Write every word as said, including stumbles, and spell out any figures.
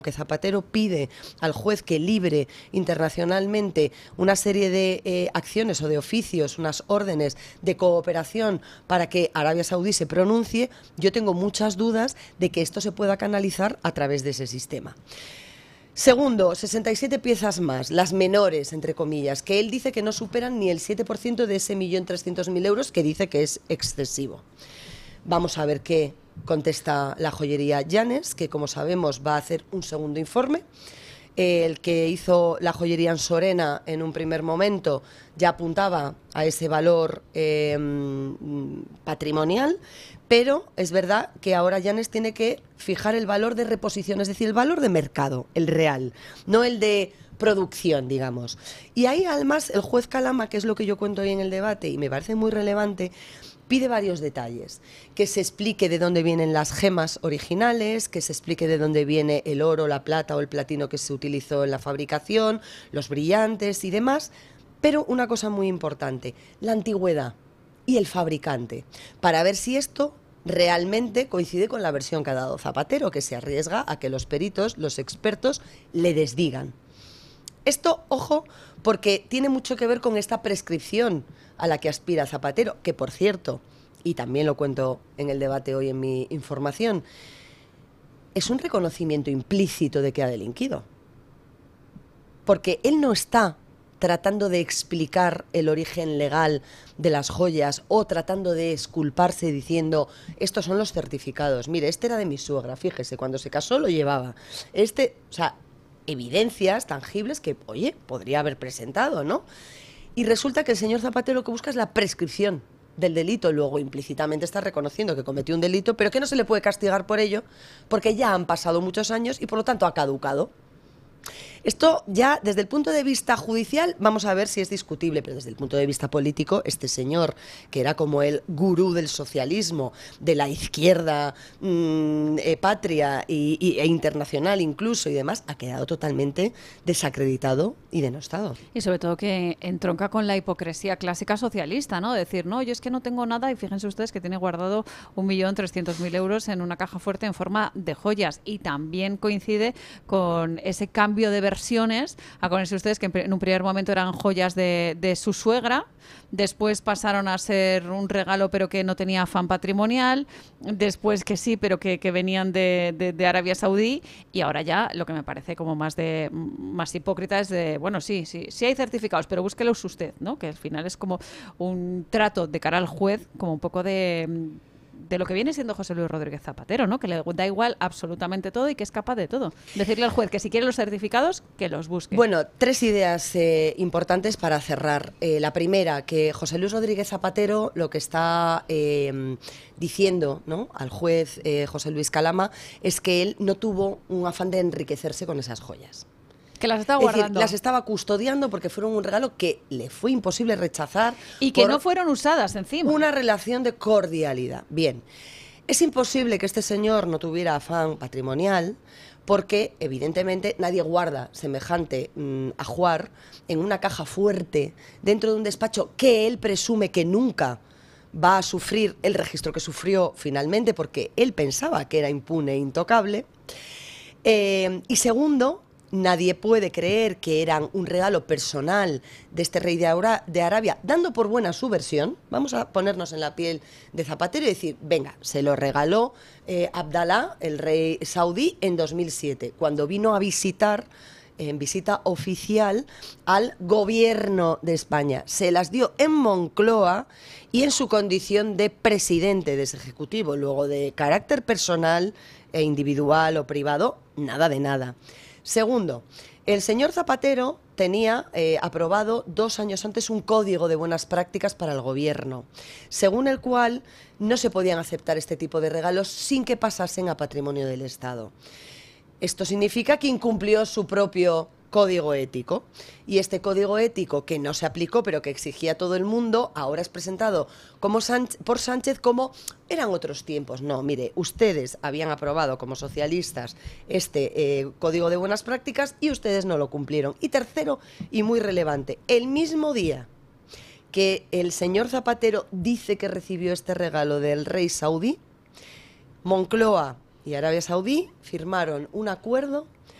que Zapatero pide al juez que libre internacionalmente una serie de eh, acciones o de oficios, unas órdenes de cooperación para que Arabia Saudí se pronuncie, yo tengo muchas dudas de que esto se pueda canalizar a través de ese sistema. Segundo, sesenta y siete piezas más, las menores, entre comillas, que él dice que no superan ni el siete por ciento de ese millón trescientos mil euros que dice que es excesivo. Vamos a ver qué contesta la joyería Llanes, que como sabemos va a hacer un segundo informe. El que hizo la joyería en Sorena en un primer momento ya apuntaba a ese valor eh, patrimonial, pero es verdad que ahora Llanes tiene que fijar el valor de reposición, es decir, el valor de mercado, el real, no el de producción, digamos. Y ahí además el juez Calama, que es lo que yo cuento hoy en el debate y me parece muy relevante, pide varios detalles, que se explique de dónde vienen las gemas originales, que se explique de dónde viene el oro, la plata o el platino que se utilizó en la fabricación, los brillantes y demás, pero una cosa muy importante, la antigüedad y el fabricante, para ver si esto realmente coincide con la versión que ha dado Zapatero, que se arriesga a que los peritos, los expertos, le desdigan. Esto, ojo, porque tiene mucho que ver con esta prescripción a la que aspira Zapatero, que por cierto, y también lo cuento en el debate hoy en mi información, es un reconocimiento implícito de que ha delinquido. Porque él no está tratando de explicar el origen legal de las joyas o tratando de exculparse diciendo estos son los certificados. Mire, este era de mi suegra, fíjese, cuando se casó lo llevaba. Este, o sea, evidencias tangibles que, oye, podría haber presentado, ¿no? Y resulta que el señor Zapatero lo que busca es la prescripción del delito. Luego implícitamente está reconociendo que cometió un delito, pero que no se le puede castigar por ello, porque ya han pasado muchos años y por lo tanto ha caducado. Esto ya desde el punto de vista judicial vamos a ver si es discutible, pero desde el punto de vista político este señor, que era como el gurú del socialismo, de la izquierda mmm, eh, patria y, y, e internacional incluso y demás, ha quedado totalmente desacreditado y denostado. Y sobre todo que entronca con la hipocresía clásica socialista, ¿no? Decir, no, yo es que no tengo nada y fíjense ustedes que tiene guardado un millón trescientos mil euros en una caja fuerte en forma de joyas, y también coincide con ese cambio de versiones. Acuérdense ustedes que en un primer momento eran joyas de, de su suegra, después pasaron a ser un regalo pero que no tenía afán patrimonial, después que sí, pero que, que venían de, de, de Arabia Saudí, y ahora ya lo que me parece como más de más hipócrita es de, bueno, sí, sí, sí hay certificados, pero búsquelos usted, ¿no? Que al final es como un trato de cara al juez, como un poco de... de lo que viene siendo José Luis Rodríguez Zapatero, ¿no? Que le da igual absolutamente todo y que es capaz de todo. Decirle al juez que si quiere los certificados, que los busque. Bueno, tres ideas eh, importantes para cerrar. Eh, la primera, que José Luis Rodríguez Zapatero lo que está eh, diciendo, ¿no?, al juez eh, José Luis Calama es que él no tuvo un afán de enriquecerse con esas joyas. Que las estaba guardando. Es decir, las estaba custodiando porque fueron un regalo que le fue imposible rechazar. Y que no fueron usadas encima. Una relación de cordialidad. Bien, es imposible que este señor no tuviera afán patrimonial porque, evidentemente, nadie guarda semejante mmm, ajuar en una caja fuerte dentro de un despacho que él presume que nunca va a sufrir el registro que sufrió finalmente porque él pensaba que era impune e intocable. Eh, y segundo, nadie puede creer que eran un regalo personal de este rey de, Aura, de Arabia, dando por buena su versión. Vamos a ponernos en la piel de Zapatero y decir, venga, se lo regaló eh, Abdalá, el rey saudí, en dos mil siete, cuando vino a visitar, en visita oficial, al gobierno de España. Se las dio en Moncloa y en su condición de presidente de ese ejecutivo. Luego, de carácter personal e individual o privado, nada de nada. Segundo, el señor Zapatero tenía eh, aprobado dos años antes un código de buenas prácticas para el gobierno, según el cual no se podían aceptar este tipo de regalos sin que pasasen a patrimonio del Estado. Esto significa que incumplió su propio código ético, y este código ético, que no se aplicó pero que exigía a todo el mundo, ahora es presentado como Sánchez, por Sánchez como eran otros tiempos. No, mire, ustedes habían aprobado como socialistas este eh, código de buenas prácticas y ustedes no lo cumplieron. Y tercero, y muy relevante, el mismo día que el señor Zapatero dice que recibió este regalo del rey saudí, Moncloa y Arabia Saudí firmaron un acuerdo